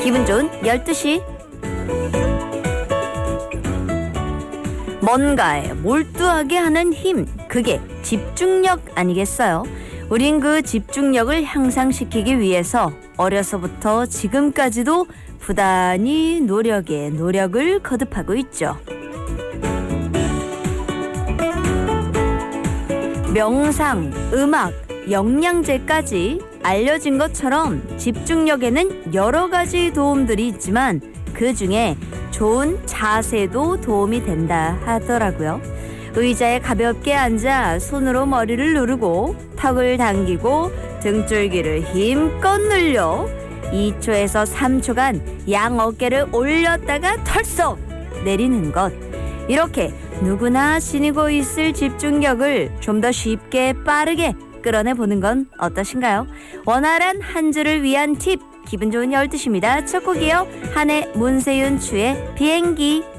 기분 좋은 12시. 뭔가에 몰두하게 하는 힘, 그게 집중력 아니겠어요? 우린 그 집중력을 향상시키기 위해서 어려서부터 지금까지도 부단히 노력에 노력을 거듭하고 있죠. 명상, 음악, 영양제까지 알려진 것처럼 집중력에는 여러 가지 도움들이 있지만 그 중에 좋은 자세도 도움이 된다 하더라고요. 의자에 가볍게 앉아 손으로 머리를 누르고 턱을 당기고 등줄기를 힘껏 늘려 2초에서 3초간 양 어깨를 올렸다가 털썩 내리는 것. 이렇게 누구나 지니고 있을 집중력을 좀 더 쉽게 빠르게 끌어내보는 건 어떠신가요? 원활한 한 주를 위한 팁, 기분 좋은 12시입니다. 첫 곡이요. 한해 문세윤 추의 비행기.